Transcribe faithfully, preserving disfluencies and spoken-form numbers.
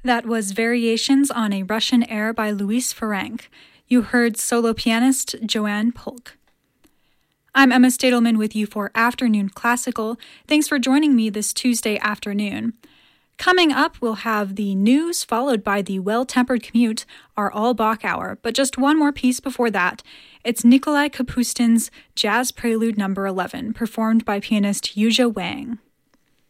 That was Variations on a Russian Air by Louis Ferenc. You heard solo pianist Joanne Polk. I'm Emma Stadelman with you for Afternoon Classical. Thanks for joining me this Tuesday afternoon. Coming up, we'll have the news followed by the Well-Tempered Commute, our all-Bach hour. But just one more piece before that. It's Nikolai Kapustin's Jazz Prelude number eleven, performed by pianist Yuzha Wang.